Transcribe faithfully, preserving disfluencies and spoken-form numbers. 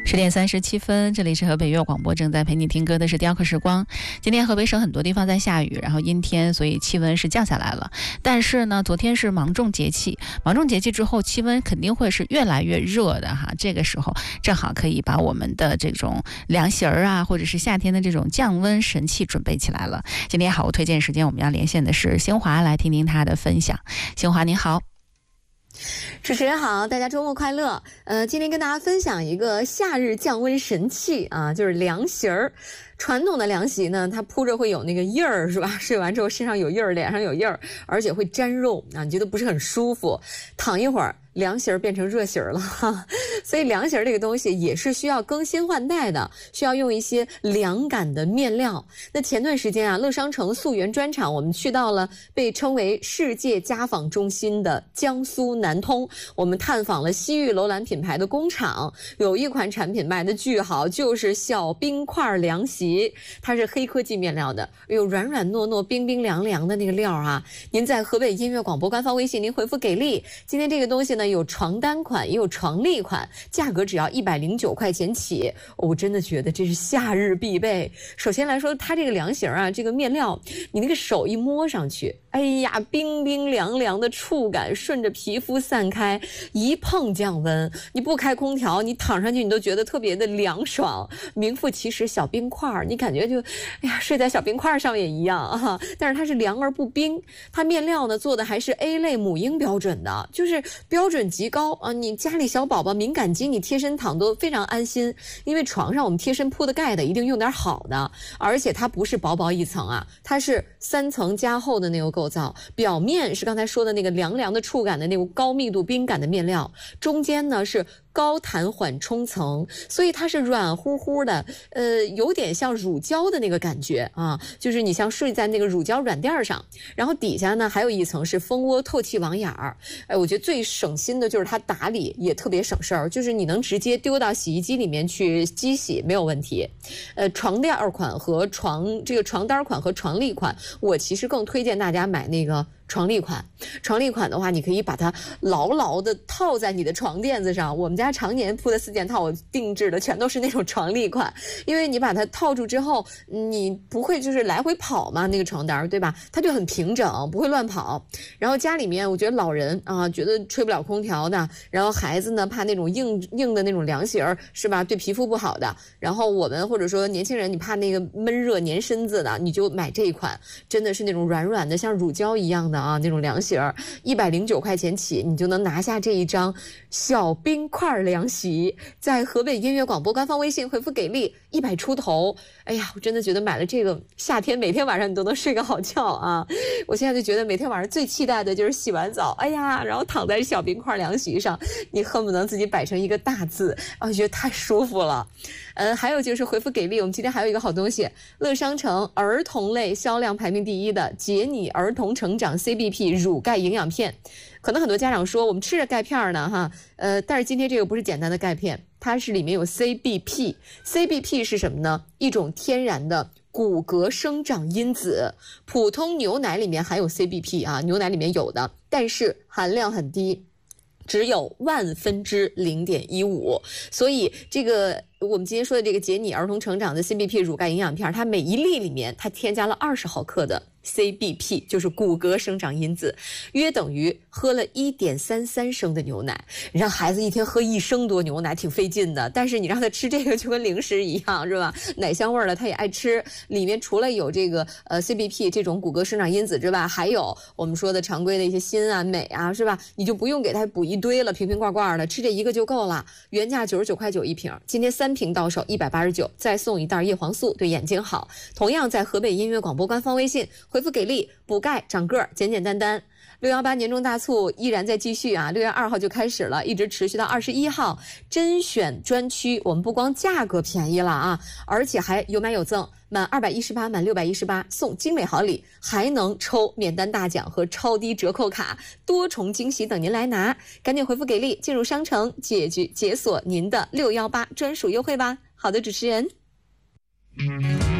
十点三十七分，这里是河北粤广播，正在陪你听歌的是雕刻时光。今天河北省很多地方在下雨，然后阴天，所以气温是降下来了。但是呢，昨天是芒种节气，芒种节气之后，气温肯定会是越来越热的哈。这个时候正好可以把我们的这种凉席儿啊，或者是夏天的这种降温神器准备起来了。今天好物推荐时间，我们要连线的是新华，来听听她的分享。新华，您好。 主持人好，大家周末快乐。呃，今天跟大家分享一个夏日降温神器啊，就是凉席儿。传统的凉席呢，它铺着会有那个印儿，是吧？睡完之后身上有印儿，脸上有印儿，而且会沾肉啊，你觉得不是很舒服。躺一会儿，凉席儿变成热席儿了哈。所以凉席儿这个东西也是需要更新换代的，需要用一些凉感的面料。那前段时间啊，乐商城溯源专场，我们去到了被称为世界家纺中心的江苏南通，我们探访了西域楼兰品牌的工厂，有一款产品卖的巨好，就是小冰块凉席。它是黑科技面料的，有软软糯糯、冰冰凉凉的那个料啊。您在河北音乐广播官方微信，您回复给力。今天这个东西呢，有床单款，也有床笠款，价格只要一百零九块钱起。我真的觉得这是夏日必备。首先来说，它这个凉席啊，这个面料，你那个手一摸上去，哎呀，冰冰凉凉的触感顺着皮肤散开，一碰降温。你不开空调，你躺上去你都觉得特别的凉爽。名副其实，小冰块。你感觉就，哎呀，睡在小冰块上也一样啊。但是它是凉而不冰，它面料呢做的还是 A 类母婴标准的，就是标准极高啊。你家里小宝宝敏感肌，你贴身躺都非常安心，因为床上我们贴身铺的盖的一定用点好的，而且它不是薄薄一层啊，它是三层加厚的那个构造，表面是刚才说的那个凉凉的触感的那种高密度冰感的面料，中间呢是高弹缓冲层，所以它是软乎乎的，呃，有点像乳胶的那个感觉啊，就是你像睡在那个乳胶软垫上，然后底下呢还有一层是蜂窝透气网眼儿。哎，我觉得最省心的就是它打理也特别省事儿，就是你能直接丢到洗衣机里面去机洗没有问题。呃，床垫款和床这个床单款和床笠款，我其实更推荐大家买那个床笠款。床笠款的话，你可以把它牢牢的套在你的床垫子上。我们家常年铺的四件套，我定制的全都是那种床笠款，因为你把它套住之后，你不会就是来回跑嘛，那个床单对吧？它就很平整，不会乱跑。然后家里面，我觉得老人啊，觉得吹不了空调的，然后孩子呢怕那种硬硬的那种凉席儿是吧，对皮肤不好的。然后我们或者说年轻人，你怕那个闷热粘身子的，你就买这一款，真的是那种软软的，像乳胶一样的啊，那种凉席儿，一百零九块钱起，你就能拿下这一张小冰块凉席。在河北音乐广播官方微信回复给力，一百出头。哎呀，我真的觉得买了这个，夏天每天晚上你都能睡个好觉啊！我现在就觉得每天晚上最期待的就是洗完澡，哎呀，然后躺在小冰块凉席上，你恨不能自己摆成一个大字，啊，觉得太舒服了。呃，还有就是回复给力，我们今天还有一个好东西，乐商城儿童类销量排名第一的杰尼儿童成长 C B P 乳钙营养片。可能很多家长说我们吃着钙片呢哈，呃，但是今天这个不是简单的钙片，它是里面有 C B P。C B P 是什么呢？一种天然的骨骼生长因子。普通牛奶里面含有 C B P 啊，牛奶里面有的，但是含量很低，只有万分之零点一五。所以这个我们今天说的这个杰尼儿童成长的 C B P 乳钙营养片，它每一粒里面它添加了二十毫克的C B P， 就是骨骼生长因子，约等于喝了 一点三三升的牛奶。你让孩子一天喝一升多牛奶挺费劲的，但是你让他吃这个就跟零食一样，是吧？奶香味儿的他也爱吃。里面除了有这个呃 C B P 这种骨骼生长因子之外，还有我们说的常规的一些锌啊、镁啊，是吧？你就不用给他补一堆了，瓶瓶罐罐的，吃这一个就够了。原价九十九块九一瓶，今天三瓶到手一百八十九，再送一袋叶黄素，对眼睛好。同样在河北音乐广播官方微信回复给力，补钙长个儿，简简单单。六一八年终大促依然在继续啊，六月二号就开始了，一直持续到二十一号。甄选专区，我们不光价格便宜了啊，而且还有买有赠，满二百一十八，满六百一十八送精美好礼，还能抽免单大奖和超低折扣卡，多重惊喜等您来拿。赶紧回复给力，进入商城解决解锁您的六一八专属优惠吧。好的，主持人。